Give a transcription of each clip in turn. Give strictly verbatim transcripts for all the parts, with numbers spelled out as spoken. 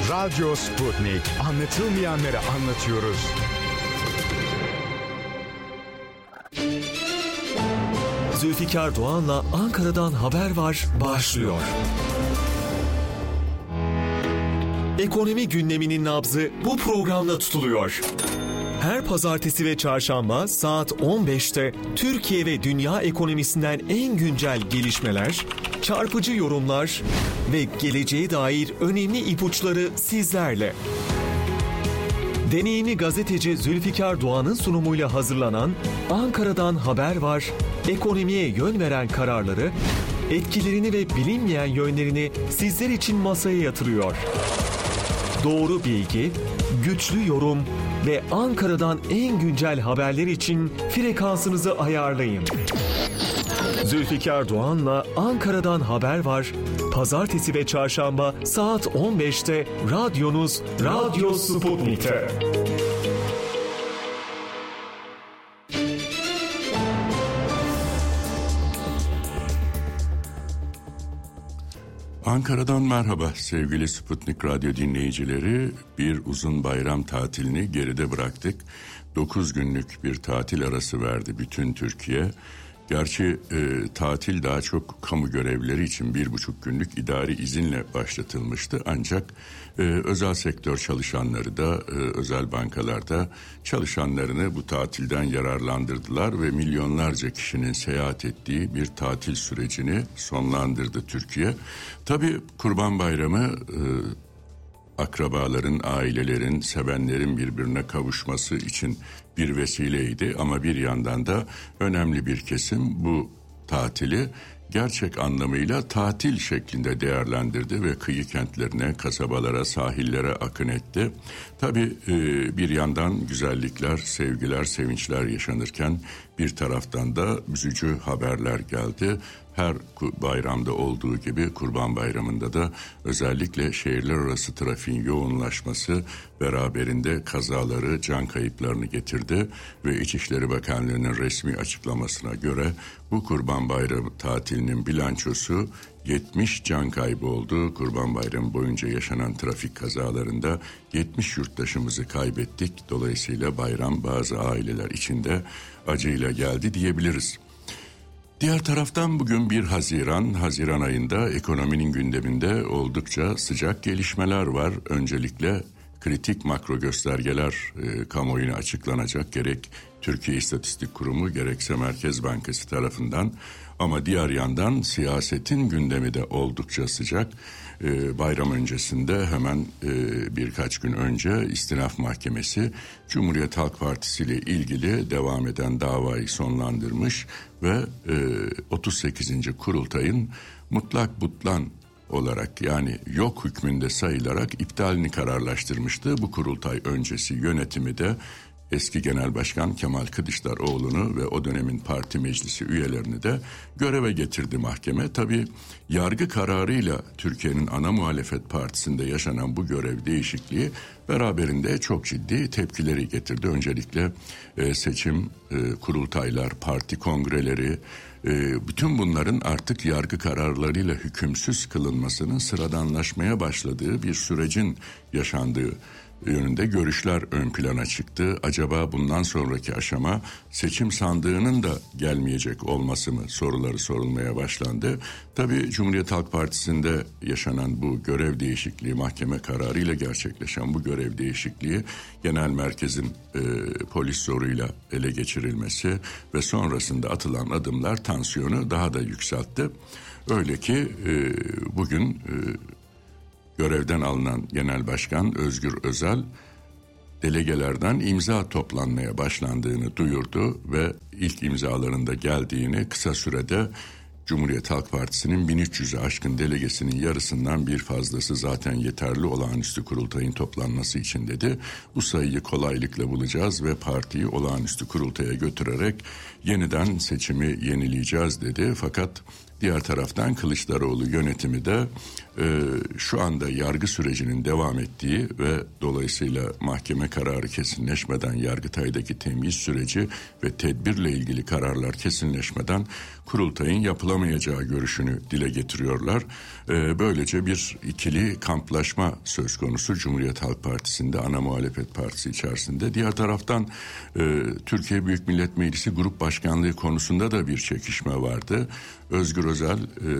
Radyo Sputnik. Anlatılmayanları anlatıyoruz. Zülfikar Doğan'la Ankara'dan haber var başlıyor. Ekonomi gündeminin nabzı bu programda tutuluyor. Her pazartesi ve çarşamba saat on beşte Türkiye ve dünya ekonomisinden en güncel gelişmeler, çarpıcı yorumlar ve geleceğe dair önemli ipuçları sizlerle. Deneyimli gazeteci Zülfikar Doğan'ın sunumuyla hazırlanan Ankara'dan haber var, ekonomiye yön veren kararları, etkilerini ve bilinmeyen yönlerini sizler için masaya yatırıyor. Doğru bilgi, güçlü yorum ve Ankara'dan en güncel haberler için frekansınızı ayarlayın. Zülfikar Doğan'la Ankara'dan haber var. Pazartesi ve çarşamba saat on beşte radyonuz Radyo Sputnik'te. Ankara'dan merhaba sevgili Sputnik Radyo dinleyicileri. Bir uzun bayram tatilini geride bıraktık. dokuz günlük bir tatil arası verdi bütün Türkiye. Gerçi e, tatil daha çok kamu görevlileri için bir buçuk günlük idari izinle başlatılmıştı. Ancak e, özel sektör çalışanları da e, özel bankalarda çalışanlarını bu tatilden yararlandırdılar ve milyonlarca kişinin seyahat ettiği bir tatil sürecini sonlandırdı Türkiye. Tabii Kurban Bayramı e, akrabaların, ailelerin, sevenlerin birbirine kavuşması için bir vesileydi ama bir yandan da önemli bir kesim bu tatili gerçek anlamıyla tatil şeklinde değerlendirdi ve kıyı kentlerine, kasabalara, sahillere akın etti. Tabii bir yandan güzellikler, sevgiler, sevinçler yaşanırken bir taraftan da üzücü haberler geldi. Her bayramda olduğu gibi Kurban Bayramı'nda da özellikle şehirler arası trafiğin yoğunlaşması beraberinde kazaları, can kayıplarını getirdi ve İçişleri Bakanlığı'nın resmi açıklamasına göre bu Kurban Bayramı tatilinin bilançosu yetmiş can kaybı oldu. Kurban Bayramı boyunca yaşanan trafik kazalarında yetmiş yurttaşımızı kaybettik. Dolayısıyla bayram bazı aileler için de acıyla geldi diyebiliriz. Diğer taraftan bugün bir Haziran, Haziran ayında ekonominin gündeminde oldukça sıcak gelişmeler var. Öncelikle kritik makro göstergeler e, kamuoyuna açıklanacak, gerek Türkiye İstatistik Kurumu gerekse Merkez Bankası tarafından. Ama diğer yandan siyasetin gündemi de oldukça sıcak. Ee, bayram öncesinde hemen e, birkaç gün önce İstinaf Mahkemesi Cumhuriyet Halk Partisi ile ilgili devam eden davayı sonlandırmış ve e, otuz sekizinci kurultayın mutlak butlan olarak, yani yok hükmünde sayılarak iptalini kararlaştırmıştı. Bu kurultay öncesi yönetimi de eski Genel Başkan Kemal Kılıçdaroğlu'nu ve o dönemin parti meclisi üyelerini de göreve getirdi mahkeme. Tabii yargı kararıyla Türkiye'nin ana muhalefet partisinde yaşanan bu görev değişikliği beraberinde çok ciddi tepkileri getirdi. Öncelikle e, seçim, e, kurultaylar, parti kongreleri, e, bütün bunların artık yargı kararlarıyla hükümsüz kılınmasının sıradanlaşmaya başladığı bir sürecin yaşandığı yönünde görüşler ön plana çıktı. Acaba bundan sonraki aşama seçim sandığının da gelmeyecek olması mı soruları sorulmaya başlandı. Tabii Cumhuriyet Halk Partisi'nde yaşanan bu görev değişikliği, mahkeme kararıyla gerçekleşen bu görev değişikliği, genel merkezin e, polis zoruyla ele geçirilmesi ve sonrasında atılan adımlar tansiyonu daha da yükseltti. Öyle ki e, bugün e, görevden alınan Genel Başkan Özgür Özel, delegelerden imza toplanmaya başlandığını duyurdu ve ilk imzalarında geldiğini, kısa sürede Cumhuriyet Halk Partisi'nin bin üç yüzü aşkın delegesinin yarısından bir fazlası zaten yeterli olağanüstü kurultayın toplanması için dedi. Bu sayıyı kolaylıkla bulacağız ve partiyi olağanüstü kurultaya götürerek yeniden seçimi yenileyeceğiz dedi. Fakat Diğer taraftan Kılıçdaroğlu yönetimi de e, şu anda yargı sürecinin devam ettiği ve dolayısıyla mahkeme kararı kesinleşmeden Yargıtay'daki temyiz süreci ve tedbirle ilgili kararlar kesinleşmeden kurultayın yapılamayacağı görüşünü dile getiriyorlar. E, böylece bir ikili kamplaşma söz konusu Cumhuriyet Halk Partisi'nde, ana muhalefet partisi içerisinde. Diğer taraftan e, Türkiye Büyük Millet Meclisi Grup Başkanlığı konusunda da bir çekişme vardı. Özgür Özel e,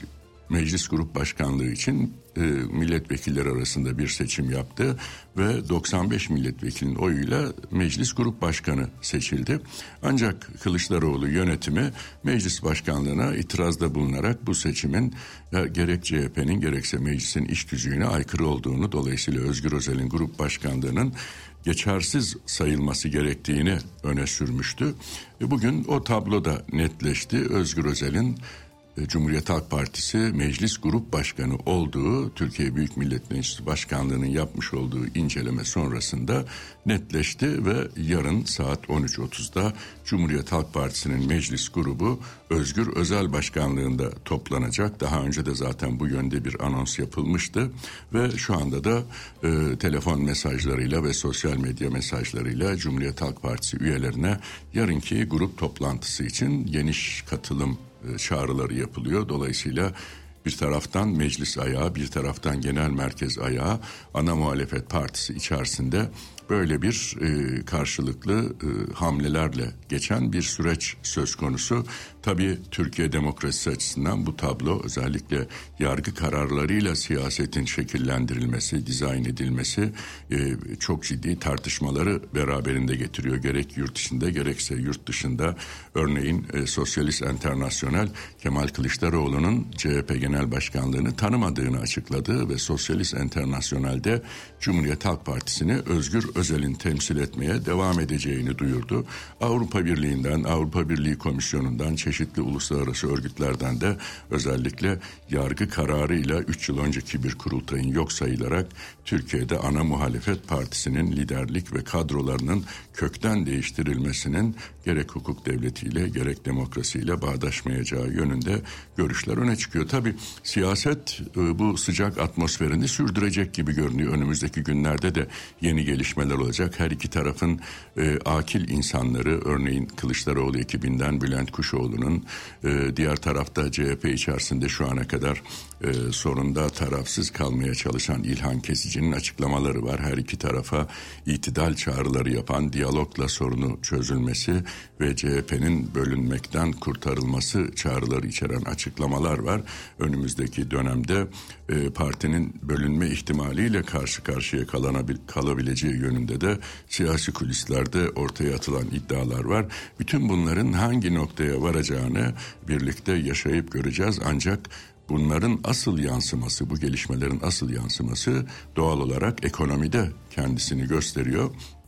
Meclis Grup Başkanlığı için e, milletvekilleri arasında bir seçim yaptı ve doksan beş milletvekilinin oyuyla Meclis Grup Başkanı seçildi. Ancak Kılıçdaroğlu yönetimi meclis başkanlığına itirazda bulunarak bu seçimin ya, gerek C H P'nin gerekse meclisin işgücüne aykırı olduğunu, dolayısıyla Özgür Özel'in grup başkanlığının geçersiz sayılması gerektiğini öne sürmüştü. Bugün o tablo da netleşti. Özgür Özel'in Cumhuriyet Halk Partisi Meclis Grup Başkanı olduğu, Türkiye Büyük Millet Meclisi Başkanlığı'nın yapmış olduğu inceleme sonrasında netleşti ve yarın saat on üç otuzda Cumhuriyet Halk Partisi'nin meclis grubu Özgür Özel Başkanlığı'nda toplanacak. Daha önce de zaten bu yönde bir anons yapılmıştı ve şu anda da e, telefon mesajlarıyla ve sosyal medya mesajlarıyla Cumhuriyet Halk Partisi üyelerine yarınki grup toplantısı için geniş katılım çağrıları yapılıyor. Dolayısıyla bir taraftan meclis ayağı, bir taraftan genel merkez ayağı, ana muhalefet partisi içerisinde böyle bir e, karşılıklı e, hamlelerle geçen bir süreç söz konusu. Tabii Türkiye demokrasisi açısından bu tablo, özellikle yargı kararlarıyla siyasetin şekillendirilmesi, dizayn edilmesi e, çok ciddi tartışmaları beraberinde getiriyor. Gerek yurt içinde gerekse yurt dışında. Örneğin e, Sosyalist Enternasyonel Kemal Kılıçdaroğlu'nun C H P Genel Başkanlığını tanımadığını açıkladı ve Sosyalist Enternasyonel'de Cumhuriyet Halk Partisi'ni Özgür Özel'in temsil etmeye devam edeceğini duyurdu. Avrupa Birliği'nden, Avrupa Birliği Komisyonu'ndan, çeşitli uluslararası örgütlerden de özellikle yargı kararıyla üç yıl önceki bir kurultayın yok sayılarak Türkiye'de ana muhalefet partisinin liderlik ve kadrolarının kökten değiştirilmesinin gerek hukuk devletiyle gerek demokrasiyle bağdaşmayacağı yönünde görüşler öne çıkıyor. Tabii siyaset bu sıcak atmosferini sürdürecek gibi görünüyor. Önümüzdeki günlerde de yeni gelişmeler olacak. Her iki tarafın e, akil insanları, örneğin Kılıçdaroğlu ekibinden Bülent Kuşoğlu'nun, e, diğer tarafta C H P içerisinde şu ana kadar e, sorunda tarafsız kalmaya çalışan İlhan Kesici'nin açıklamaları var. Her iki tarafa itidal çağrıları yapan, diyalogla sorunu çözülmesi ve C H P'nin bölünmekten kurtarılması çağrıları içeren açıklamalar var. Önümüzdeki dönemde e, partinin bölünme ihtimaliyle karşı karşıya kalanabil, kalabileceği yönünde de siyasi kulislerde ortaya atılan iddialar var. Bütün bunların hangi noktaya varacağını birlikte yaşayıp göreceğiz. Ancak bunların asıl yansıması, bu gelişmelerin asıl yansıması doğal olarak ekonomide kendisini gösteriyor.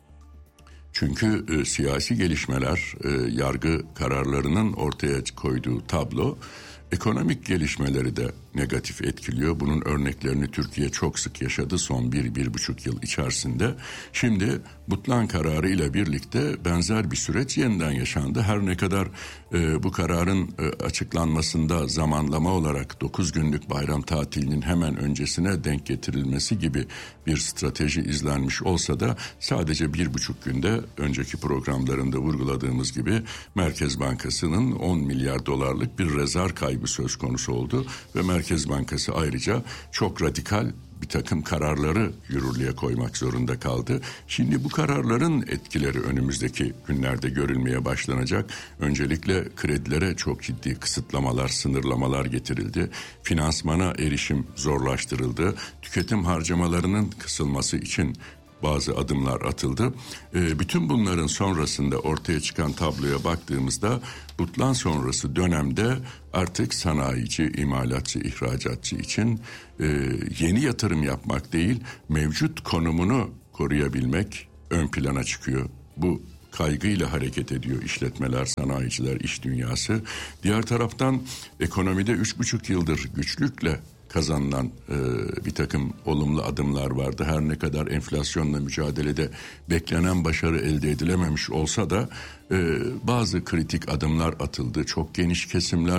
Çünkü e, siyasi gelişmeler, e, yargı kararlarının ortaya koyduğu tablo ekonomik gelişmeleri de negatif etkiliyor. Bunun örneklerini Türkiye çok sık yaşadı son bir, bir buçuk yıl içerisinde. Şimdi Butlan kararı ile birlikte benzer bir süreç yeniden yaşandı. Her ne kadar e, bu kararın e, açıklanmasında zamanlama olarak dokuz günlük bayram tatilinin hemen öncesine denk getirilmesi gibi bir strateji izlenmiş olsa da sadece bir buçuk günde, önceki programlarında vurguladığımız gibi, Merkez Bankası'nın on milyar dolarlık bir rezerv kaybı söz konusu oldu ve Merkez Bankası ayrıca çok radikal bir takım kararları yürürlüğe koymak zorunda kaldı. Şimdi bu kararların etkileri önümüzdeki günlerde görülmeye başlanacak. Öncelikle kredilere çok ciddi kısıtlamalar, sınırlamalar getirildi. Finansmana erişim zorlaştırıldı. Tüketim harcamalarının kısılması için bazı adımlar atıldı. E, bütün bunların sonrasında ortaya çıkan tabloya baktığımızda Butlan sonrası dönemde artık sanayici, imalatçı, ihracatçı için e, yeni yatırım yapmak değil, mevcut konumunu koruyabilmek ön plana çıkıyor. Bu kaygıyla hareket ediyor işletmeler, sanayiciler, iş dünyası. Diğer taraftan ekonomide üç buçuk yıldır güçlükle kazanılan e, bir takım olumlu adımlar vardı. Her ne kadar enflasyonla mücadelede beklenen başarı elde edilememiş olsa da e, bazı kritik adımlar atıldı. Çok geniş kesimler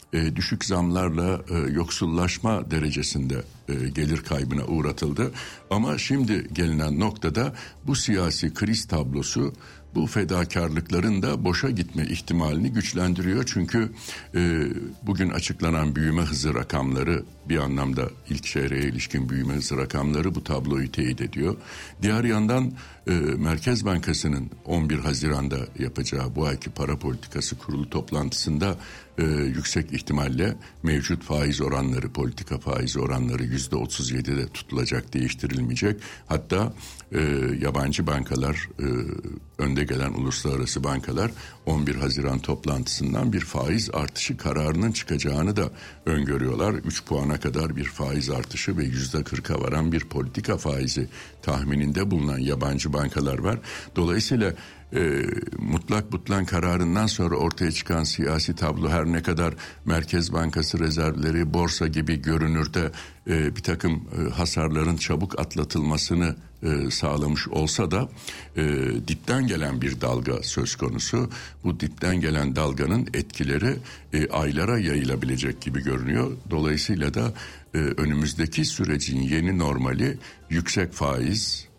e, düşük zamlarla e, yoksullaşma derecesinde e, gelir kaybına uğratıldı. Ama şimdi gelinen noktada bu siyasi kriz tablosu bu fedakarlıkların da boşa gitme ihtimalini güçlendiriyor. Çünkü e, bugün açıklanan büyüme hızı rakamları, bir anlamda ilk çeyreğe ilişkin büyüme hızı rakamları bu tabloyu teyit ediyor. Diğer yandan e, Merkez Bankası'nın on bir Haziran'da yapacağı bu ayki para politikası kurulu toplantısında e, yüksek ihtimalle mevcut faiz oranları, politika faiz oranları yüzde otuz yedide tutulacak, değiştirilmeyecek. Hatta e, yabancı bankalar, e, önde gelen uluslararası bankalar on bir Haziran toplantısından bir faiz artışı kararının çıkacağını da öngörüyorlar. üç puana kadar bir faiz artışı ve yüzde kırka varan bir politika faizi tahmininde bulunan yabancı bankalar var. Dolayısıyla e, mutlak butlan kararından sonra ortaya çıkan siyasi tablo her ne kadar Merkez Bankası rezervleri, borsa gibi görünür de e, bir takım e, hasarların çabuk atlatılmasını e, sağlamış olsa da e, dipten gelen bir dalga söz konusu. Bu dipten gelen dalganın etkileri e, aylara yayılabilecek gibi görünüyor. Dolayısıyla da e, önümüzdeki sürecin yeni normali yüksek faiz,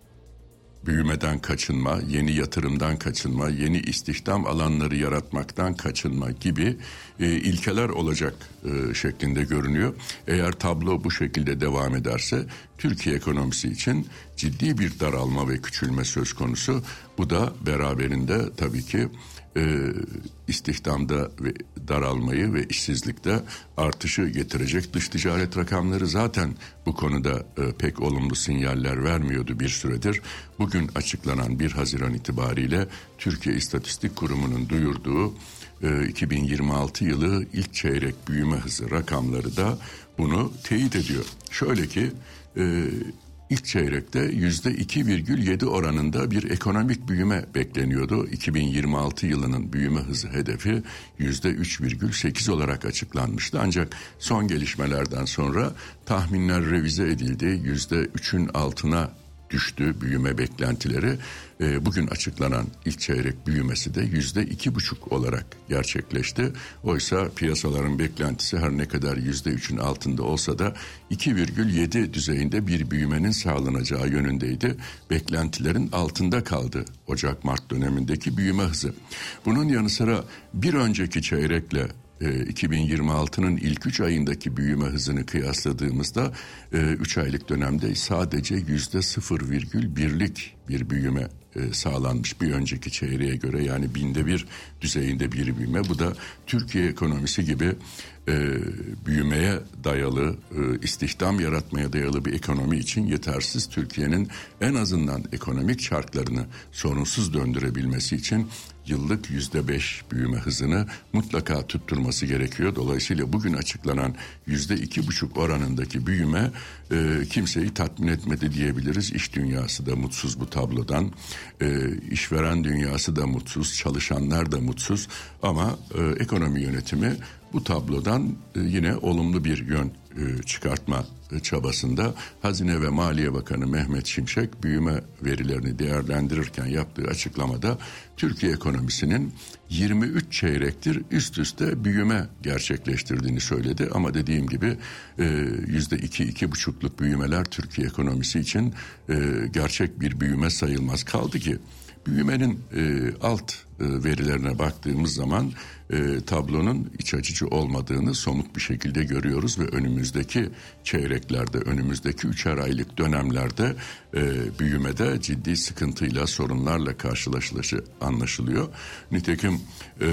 büyümeden kaçınma, yeni yatırımdan kaçınma, yeni istihdam alanları yaratmaktan kaçınma gibi e, ilkeler olacak e, şeklinde görünüyor. Eğer tablo bu şekilde devam ederse Türkiye ekonomisi için ciddi bir daralma ve küçülme söz konusu. Bu da beraberinde tabii ki e, istihdamda ve daralmayı ve işsizlikte artışı getirecek. Dış ticaret rakamları zaten bu konuda e, pek olumlu sinyaller vermiyordu bir süredir. Bugün açıklanan bir Haziran itibariyle Türkiye İstatistik Kurumu'nun duyurduğu e, iki bin yirmi altı yılı ilk çeyrek büyüme hızı rakamları da bunu teyit ediyor. Şöyle ki e, İlk çeyrekte yüzde iki virgül yedi oranında bir ekonomik büyüme bekleniyordu. iki bin yirmi altı yılının büyüme hızı hedefi yüzde üç virgül sekiz olarak açıklanmıştı. Ancak son gelişmelerden sonra tahminler revize edildi. yüzde üçün altına düştü büyüme beklentileri. E, bugün açıklanan ilk çeyrek büyümesi de yüzde iki buçuk olarak gerçekleşti. Oysa piyasaların beklentisi her ne kadar yüzde üçün altında olsa da iki virgül yedi düzeyinde bir büyümenin sağlanacağı yönündeydi. Beklentilerin altında kaldı Ocak-Mart dönemindeki büyüme hızı. Bunun yanı sıra bir önceki çeyrekle iki bin yirmi altının ilk üç ayındaki büyüme hızını kıyasladığımızda üç aylık dönemde sadece yüzde sıfır virgül birlik bir büyüme sağlanmış bir önceki çeyreğe göre, yani binde bir düzeyinde bir büyüme. Bu da Türkiye ekonomisi gibi e, büyümeye dayalı, e, istihdam yaratmaya dayalı bir ekonomi için yetersiz. Türkiye'nin en azından ekonomik çarklarını sorunsuz döndürebilmesi için yıllık yüzde beş büyüme hızını mutlaka tutturması gerekiyor. Dolayısıyla bugün açıklanan yüzde iki buçuk oranındaki büyüme e, kimseyi tatmin etmedi diyebiliriz. İş dünyası da mutsuz bu tablodan, e, işveren dünyası da mutsuz, çalışanlar da mutsuz. Ama e, ekonomi yönetimi bu tablodan e, yine olumlu bir yön e, çıkartma e, çabasında. Hazine ve Maliye Bakanı Mehmet Şimşek büyüme verilerini değerlendirirken yaptığı açıklamada Türkiye ekonomisinin yirmi üç çeyrektir üst üste büyüme gerçekleştirdiğini söyledi. Ama dediğim gibi yüzde iki iki buçukluk büyümeler Türkiye ekonomisi için e, gerçek bir büyüme sayılmaz. Kaldı ki büyümenin e, alt e, verilerine baktığımız zaman e, tablonun iç açıcı olmadığını somut bir şekilde görüyoruz ve önümüzdeki çeyreklerde, önümüzdeki üçer aylık dönemlerde e, büyümede ciddi sıkıntıyla, sorunlarla karşılaşılacağı anlaşılıyor. Nitekim e,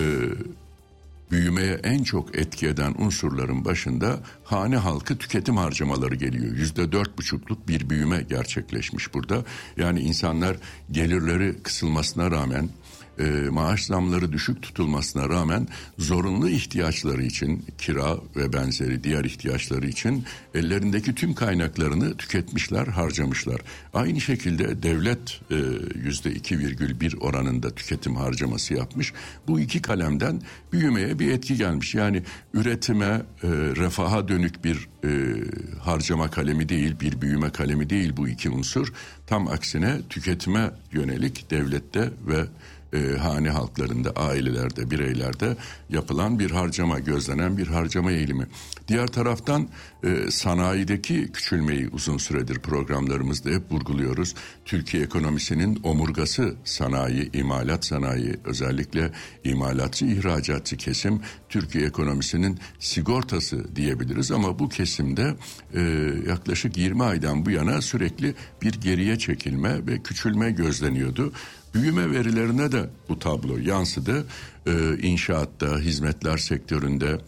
büyümeye en çok etki eden unsurların başında hane halkı tüketim harcamaları geliyor. Yüzde dört buçukluk bir büyüme gerçekleşmiş burada. Yani insanlar gelirleri kısılmasına rağmen, e, maaş zamları düşük tutulmasına rağmen zorunlu ihtiyaçları için, kira ve benzeri diğer ihtiyaçları için ellerindeki tüm kaynaklarını tüketmişler, harcamışlar. Aynı şekilde devlet e, yüzde iki virgül bir oranında tüketim harcaması yapmış. Bu iki kalemden büyümeye bir etki gelmiş. Yani üretime, e, refaha dönük bir e, harcama kalemi değil, bir büyüme kalemi değil bu iki unsur. Tam aksine tüketime yönelik devlette ve e, hane halklarında, ailelerde, bireylerde yapılan bir harcama, gözlenen bir harcama eğilimi. Diğer taraftan e, sanayideki küçülmeyi uzun süredir programlarımızda hep vurguluyoruz. Türkiye ekonomisinin omurgası sanayi, imalat sanayi, özellikle imalatçı, ihracatçı kesim Türkiye ekonomisinin sigortası diyebiliriz ama bu kesimde e, yaklaşık yirmi aydan bu yana sürekli bir geriye çekilme ve küçülme gözleniyordu. Büyüme verilerine de bu tablo yansıdı. Ee, inşaatta, hizmetler sektöründe,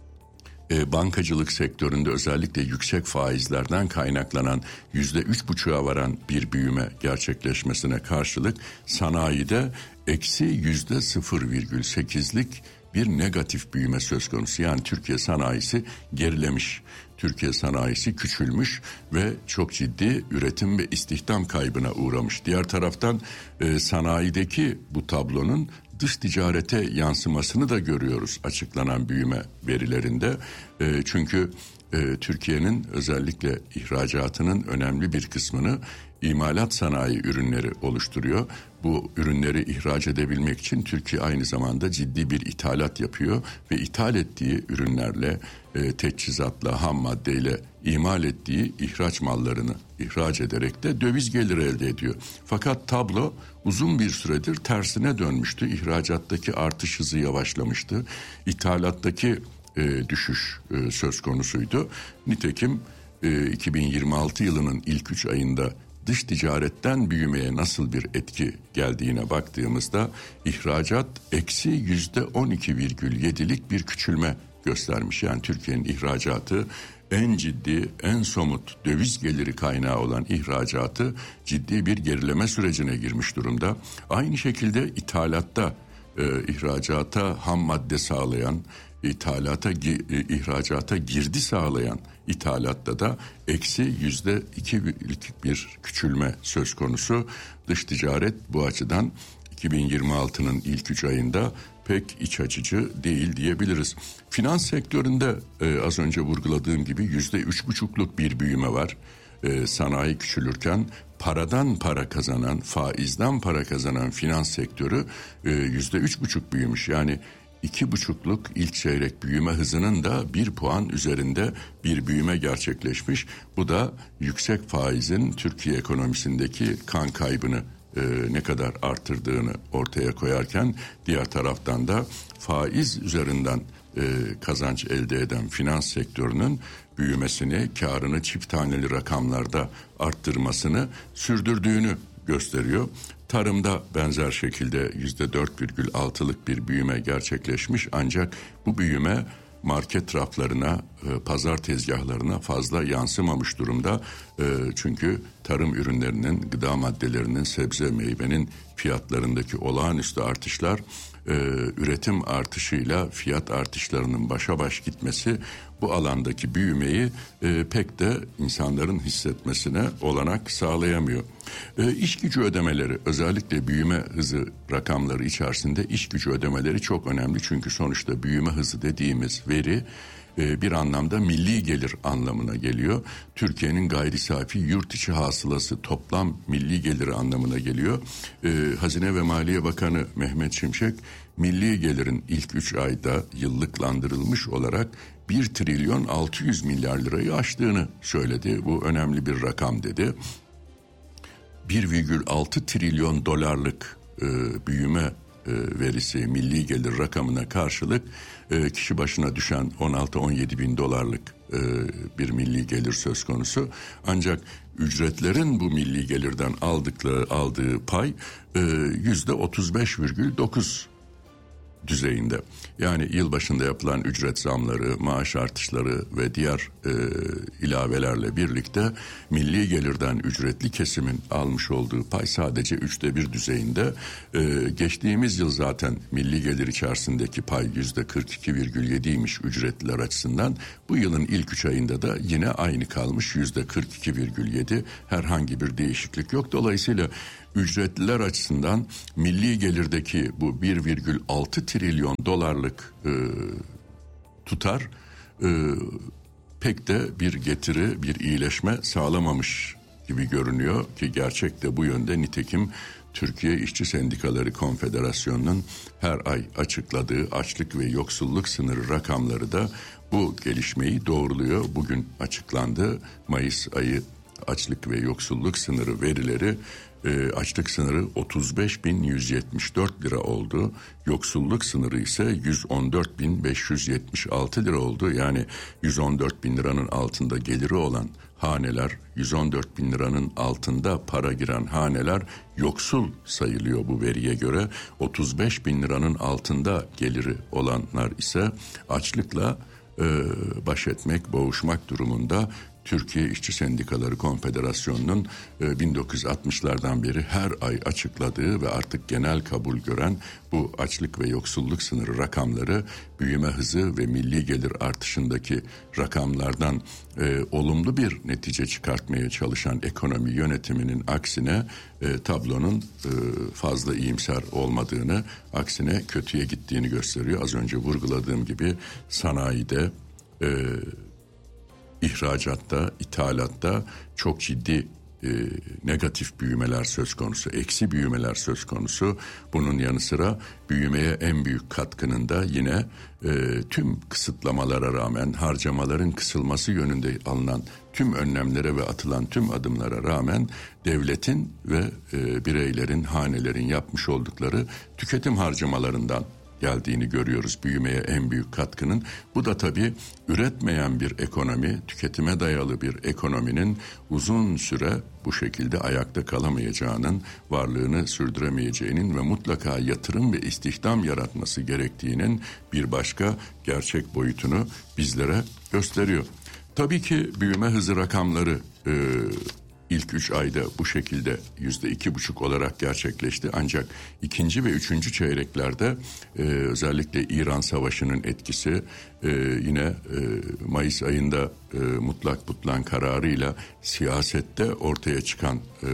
e, bankacılık sektöründe özellikle yüksek faizlerden kaynaklanan yüzde üç buçuğa varan bir büyüme gerçekleşmesine karşılık sanayide eksi yüzde sıfır virgül sekizlik bir negatif büyüme söz konusu. Yani Türkiye sanayisi gerilemiş, Türkiye sanayisi küçülmüş ve çok ciddi üretim ve istihdam kaybına uğramış. Diğer taraftan e, sanayideki bu tablonun dış ticarete yansımasını da görüyoruz açıklanan büyüme verilerinde. E, çünkü e, Türkiye'nin özellikle ihracatının önemli bir kısmını imalat sanayi ürünleri oluşturuyor. Bu ürünleri ihraç edebilmek için Türkiye aynı zamanda ciddi bir ithalat yapıyor ve ithal ettiği ürünlerle, e, teçhizatla, ham maddeyle imal ettiği ihraç mallarını ihraç ederek de döviz geliri elde ediyor. Fakat tablo uzun bir süredir tersine dönmüştü. İhracattaki artış hızı yavaşlamıştı. İthalattaki e, düşüş e, söz konusuydu. Nitekim e, iki bin yirmi altı yılının ilk üç ayında dış ticaretten büyümeye nasıl bir etki geldiğine baktığımızda ihracat eksi yüzde on iki virgül yedilik bir küçülme göstermiş. Yani Türkiye'nin ihracatı en ciddi, en somut döviz geliri kaynağı olan ihracatı ciddi bir gerileme sürecine girmiş durumda. Aynı şekilde ithalatta e, ihracata ham madde sağlayan, ithalata, ihracata girdi sağlayan ithalatta da eksi yüzde ikilik bir küçülme söz konusu. Dış ticaret bu açıdan iki bin yirmi altının ilk üç ayında pek iç açıcı değil diyebiliriz. Finans sektöründe e, az önce vurguladığım gibi yüzde üç buçukluk bir büyüme var. E, sanayi küçülürken paradan para kazanan, faizden para kazanan finans sektörü e, yüzde üç buçuk büyümüş. Yani İki buçukluk ilk çeyrek büyüme hızının da bir puan üzerinde bir büyüme gerçekleşmiş. Bu da yüksek faizin Türkiye ekonomisindeki kan kaybını e, ne kadar arttırdığını ortaya koyarken diğer taraftan da faiz üzerinden e, kazanç elde eden finans sektörünün büyümesini, karını çift taneli rakamlarda arttırmasını sürdürdüğünü gösteriyor. Tarımda benzer şekilde yüzde dört virgül altılık bir büyüme gerçekleşmiş ancak bu büyüme market raflarına, pazar tezgahlarına fazla yansımamış durumda. Çünkü tarım ürünlerinin, gıda maddelerinin, sebze meyvenin fiyatlarındaki olağanüstü artışlar üretim artışıyla fiyat artışlarının başa baş gitmesi bu alandaki büyümeyi e, pek de insanların hissetmesine olanak sağlayamıyor. E, iş gücü ödemeleri, özellikle büyüme hızı rakamları içerisinde iş gücü ödemeleri çok önemli. Çünkü sonuçta büyüme hızı dediğimiz veri e, bir anlamda milli gelir anlamına geliyor. Türkiye'nin gayri safi yurt içi hasılası toplam milli geliri anlamına geliyor. E, Hazine ve Maliye Bakanı Mehmet Şimşek, milli gelirin ilk üç ayda yıllıklandırılmış olarak bir trilyon altı yüz milyar lirayı aştığını söyledi. Bu önemli bir rakam dedi. bir virgül altı trilyon dolarlık e, büyüme e, verisi milli gelir rakamına karşılık e, kişi başına düşen on altı on yedi bin dolarlık e, bir milli gelir söz konusu. Ancak ücretlerin bu milli gelirden aldıkları aldığı pay e, yüzde otuz beş virgül dokuz düzeyinde. Yani yılbaşında yapılan ücret zamları, maaş artışları ve diğer e, ilavelerle birlikte milli gelirden ücretli kesimin almış olduğu pay sadece üçte bir düzeyinde. E, geçtiğimiz yıl zaten milli gelir içerisindeki pay yüzde kırk iki virgül yediymiş ücretliler açısından. Bu yılın ilk üç ayında da yine aynı kalmış yüzde kırk iki virgül yedi. Herhangi bir değişiklik yok. Dolayısıyla ücretliler açısından milli gelirdeki bu bir virgül altı trilyon dolarlık e, tutar e, pek de bir getiri, bir iyileşme sağlamamış gibi görünüyor ki gerçek de bu yönde. Nitekim Türkiye İşçi Sendikaları Konfederasyonu'nun her ay açıkladığı açlık ve yoksulluk sınırı rakamları da bu gelişmeyi doğruluyor. Bugün açıklandı Mayıs ayı açlık ve yoksulluk sınırı verileri. E, açlık sınırı otuz beş bin yüz yetmiş dört lira oldu. Yoksulluk sınırı ise yüz on dört bin beş yüz yetmiş altı lira oldu. Yani yüz on dört bin liranın altında geliri olan haneler, yüz on dört bin liranın altında para giren haneler yoksul sayılıyor bu veriye göre. otuz beş bin liranın altında geliri olanlar ise açlıkla e, baş etmek, boğuşmak durumunda. Türkiye İşçi Sendikaları Konfederasyonu'nun bin dokuz yüz altmışlardan beri her ay açıkladığı ve artık genel kabul gören bu açlık ve yoksulluk sınırı rakamları büyüme hızı ve milli gelir artışındaki rakamlardan e, olumlu bir netice çıkartmaya çalışan ekonomi yönetiminin aksine e, tablonun e, fazla iyimser olmadığını, aksine kötüye gittiğini gösteriyor. Az önce vurguladığım gibi sanayide, e, İhracatta, ithalatta çok ciddi e, negatif büyümeler söz konusu, eksi büyümeler söz konusu. Bunun yanı sıra büyümeye en büyük katkının da yine e, tüm kısıtlamalara rağmen, harcamaların kısılması yönünde alınan tüm önlemlere ve atılan tüm adımlara rağmen devletin ve e, bireylerin, hanelerin yapmış oldukları tüketim harcamalarından geldiğini görüyoruz, büyümeye en büyük katkının. Bu da tabii üretmeyen bir ekonomi, tüketime dayalı bir ekonominin uzun süre bu şekilde ayakta kalamayacağının, varlığını sürdüremeyeceğinin ve mutlaka yatırım ve istihdam yaratması gerektiğinin bir başka gerçek boyutunu bizlere gösteriyor. Tabii ki büyüme hızı rakamları e, İlk üç ayda bu şekilde yüzde iki buçuk olarak gerçekleşti. Ancak ikinci ve üçüncü çeyreklerde e, özellikle İran Savaşı'nın etkisi e, yine e, Mayıs ayında e, mutlak butlan kararıyla siyasette ortaya çıkan e,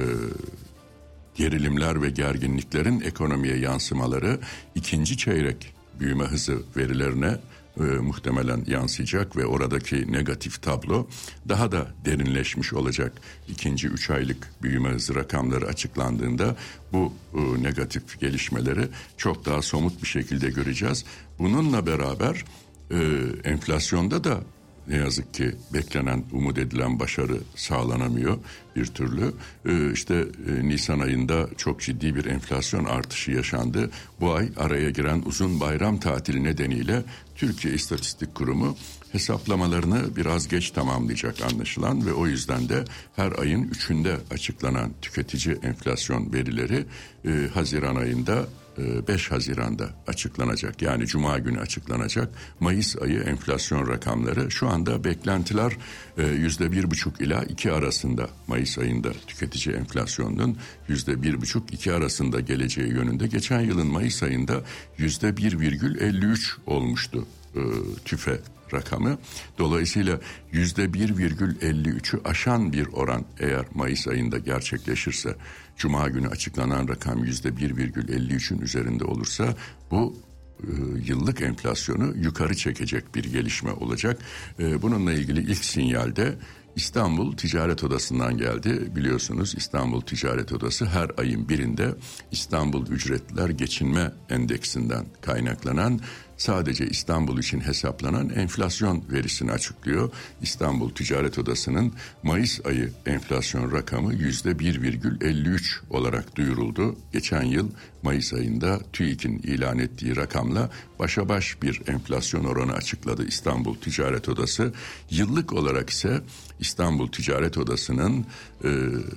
gerilimler ve gerginliklerin ekonomiye yansımaları ikinci çeyrek büyüme hızı verilerine E, muhtemelen yansıyacak ve oradaki negatif tablo daha da derinleşmiş olacak. İkinci üç aylık büyüme hızı rakamları açıklandığında bu e, negatif gelişmeleri çok daha somut bir şekilde göreceğiz. Bununla beraber e, enflasyonda da ne yazık ki beklenen, umut edilen başarı sağlanamıyor bir türlü. Ee, işte e, Nisan ayında çok ciddi bir enflasyon artışı yaşandı. Bu ay araya giren uzun bayram tatili nedeniyle Türkiye İstatistik Kurumu hesaplamalarını biraz geç tamamlayacak anlaşılan ve o yüzden de her ayın üçünde açıklanan tüketici enflasyon verileri e, Haziran ayında beş Haziran'da açıklanacak, yani Cuma günü açıklanacak. Mayıs ayı enflasyon rakamları şu anda beklentiler yüzde bir buçuk ila iki arasında. Mayıs ayında tüketici enflasyonunun yüzde bir buçuk iki arasında geleceği yönünde. Geçen yılın Mayıs ayında yüzde bir virgül elli üç olmuştu e, tüfe rakamı. Dolayısıyla yüzde bir virgül elli üçü aşan bir oran eğer Mayıs ayında gerçekleşirse, Cuma günü açıklanan rakam yüzde bir virgül elli üçün üzerinde olursa bu e, yıllık enflasyonu yukarı çekecek bir gelişme olacak. E, bununla ilgili ilk sinyalde İstanbul Ticaret Odası'ndan geldi. Biliyorsunuz İstanbul Ticaret Odası her ayın birinde İstanbul Ücretliler Geçinme Endeksinden kaynaklanan, sadece İstanbul için hesaplanan enflasyon verisini açıklıyor. İstanbul Ticaret Odası'nın Mayıs ayı enflasyon rakamı yüzde bir virgül elli üç olarak duyuruldu. Geçen yıl Mayıs ayında TÜİK'in ilan ettiği rakamla başa baş bir enflasyon oranı açıkladı İstanbul Ticaret Odası. Yıllık olarak ise İstanbul Ticaret Odası'nın e,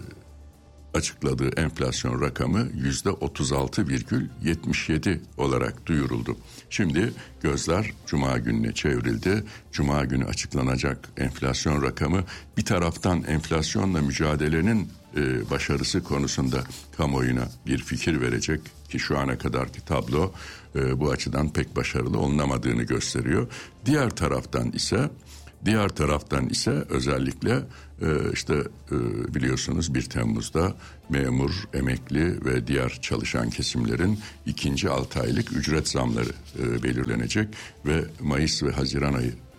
açıkladığı enflasyon rakamı yüzde otuz altı virgül yetmiş yedi olarak duyuruldu. Şimdi gözler Cuma gününe çevrildi. Cuma günü açıklanacak enflasyon rakamı bir taraftan enflasyonla mücadelenin e, başarısı konusunda kamuoyuna bir fikir verecek ki şu ana kadarki tablo e, bu açıdan pek başarılı olunamadığını gösteriyor. Diğer taraftan ise Diğer taraftan ise özellikle e, işte e, biliyorsunuz bir Temmuz'da memur, emekli ve diğer çalışan kesimlerin ikinci altı aylık ücret zamları e, belirlenecek ve Mayıs ve Haziran ayı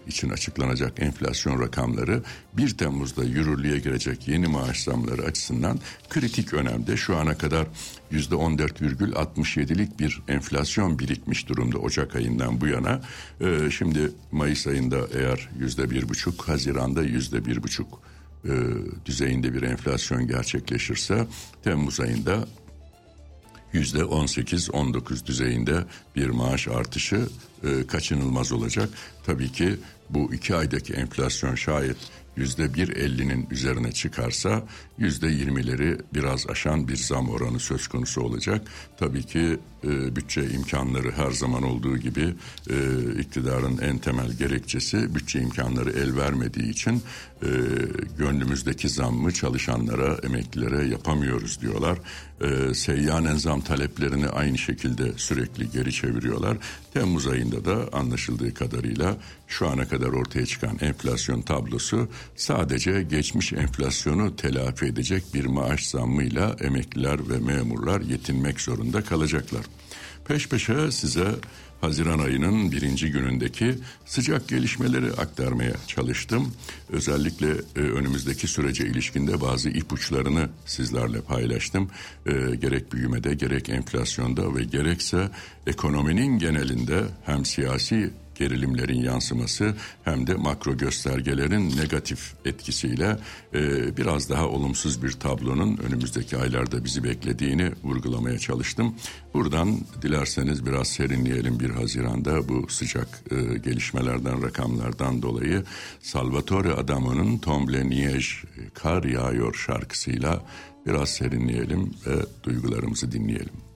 için açıklanacak enflasyon rakamları bir Temmuz'da yürürlüğe girecek yeni maaş zamları açısından kritik önemde. Şu ana kadar yüzde on dört virgül altmış yedilik bir enflasyon birikmiş durumda Ocak ayından bu yana. Ee, şimdi Mayıs ayında eğer yüzde bir buçuk, Haziran'da yüzde bir buçuk e, düzeyinde bir enflasyon gerçekleşirse Temmuz ayında yüzde on sekiz on dokuz düzeyinde bir maaş artışı e, kaçınılmaz olacak. Tabii ki bu iki aydaki enflasyon şayet yüzde bir ellinin üzerine çıkarsa yüzde yirmileri biraz aşan bir zam oranı söz konusu olacak. Tabii ki e, bütçe imkanları her zaman olduğu gibi e, iktidarın en temel gerekçesi bütçe imkanları el vermediği için e, gönlümüzdeki zammı çalışanlara, emeklilere yapamıyoruz diyorlar. E, seyyanen zam taleplerini aynı şekilde sürekli geri çeviriyorlar. Temmuz ayında da anlaşıldığı kadarıyla şu ana kadar ortaya çıkan enflasyon tablosu sadece geçmiş enflasyonu telafi edecek bir maaş zammıyla emekliler ve memurlar yetinmek zorunda kalacaklar. Peş peşe size Haziran ayının birinci günündeki sıcak gelişmeleri aktarmaya çalıştım. Özellikle e, önümüzdeki sürece ilişkinde bazı ipuçlarını sizlerle paylaştım. E, gerek büyümede, gerek enflasyonda ve gerekse ekonominin genelinde hem siyasi gerilimlerin yansıması hem de makro göstergelerin negatif etkisiyle e, biraz daha olumsuz bir tablonun önümüzdeki aylarda bizi beklediğini vurgulamaya çalıştım. Buradan dilerseniz biraz serinleyelim bir Haziran'da bu sıcak e, gelişmelerden, rakamlardan dolayı Salvatore Adamo'nun Tombe Neige, Kar Yağıyor şarkısıyla biraz serinleyelim ve duygularımızı dinleyelim.